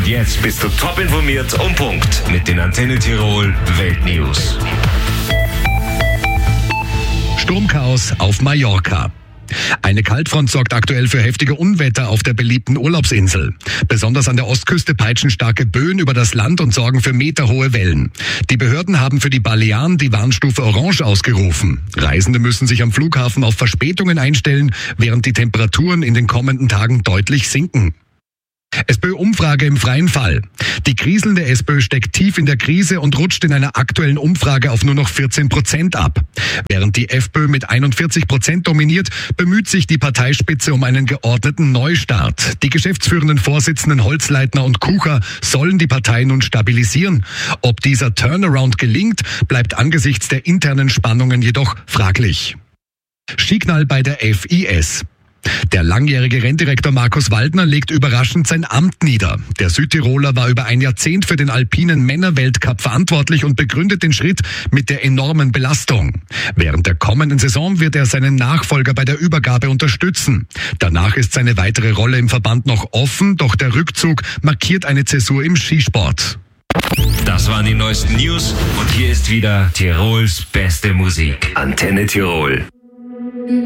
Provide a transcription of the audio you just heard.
Und jetzt bist du top informiert und Punkt mit den Antenne Tirol Weltnews. Sturmchaos auf Mallorca. Eine Kaltfront sorgt aktuell für heftige Unwetter auf der beliebten Urlaubsinsel. Besonders an der Ostküste peitschen starke Böen über das Land und sorgen für meterhohe Wellen. Die Behörden haben für die Balearen die Warnstufe Orange ausgerufen. Reisende müssen sich am Flughafen auf Verspätungen einstellen, während die Temperaturen in den kommenden Tagen deutlich sinken. SPÖ-Umfrage im freien Fall. Die kriselnde SPÖ steckt tief in der Krise und rutscht in einer aktuellen Umfrage auf nur noch 14% ab. Während die FPÖ mit 41% dominiert, bemüht sich die Parteispitze um einen geordneten Neustart. Die geschäftsführenden Vorsitzenden Holzleitner und Kucher sollen die Partei nun stabilisieren. Ob dieser Turnaround gelingt, bleibt angesichts der internen Spannungen jedoch fraglich. Skiknall bei der FIS. Der langjährige Renndirektor Markus Waldner legt überraschend sein Amt nieder. Der Südtiroler war über ein Jahrzehnt für den alpinen Männerweltcup verantwortlich und begründet den Schritt mit der enormen Belastung. Während der kommenden Saison wird er seinen Nachfolger bei der Übergabe unterstützen. Danach ist seine weitere Rolle im Verband noch offen, doch der Rückzug markiert eine Zäsur im Skisport. Das waren die neuesten News und hier ist wieder Tirols beste Musik. Antenne Tirol.